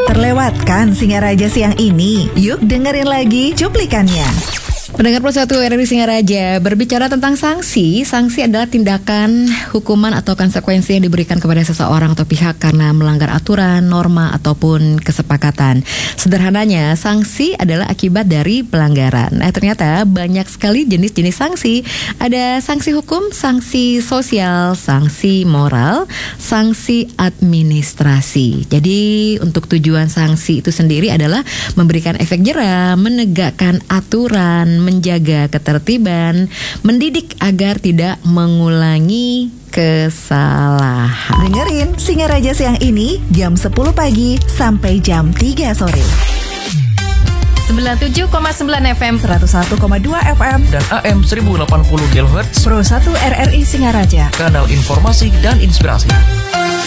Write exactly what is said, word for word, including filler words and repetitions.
Terlewatkan Singaraja siang ini? Yuk dengerin lagi cuplikannya. Pendengar Pro satu R R I Singaraja, berbicara tentang sanksi. Sanksi adalah tindakan, hukuman atau konsekuensi yang diberikan kepada seseorang atau pihak karena melanggar aturan, norma ataupun kesepakatan. Sederhananya, sanksi adalah akibat dari pelanggaran. Nah, ternyata banyak sekali jenis-jenis sanksi. Ada sanksi hukum, sanksi sosial, sanksi moral, sanksi administrasi. Jadi untuk tujuan sanksi itu sendiri adalah memberikan efek jera, menegakkan aturan, menjaga ketertiban, mendidik agar tidak mengulangi kesalahan. Dengerin Singaraja siang ini jam sepuluh pagi sampai jam tiga sore. sembilan puluh tujuh koma sembilan F M, seratus satu koma dua F M dan A M seribu delapan puluh kilohertz. Pro satu R R I Singaraja, Kanal informasi dan inspirasi.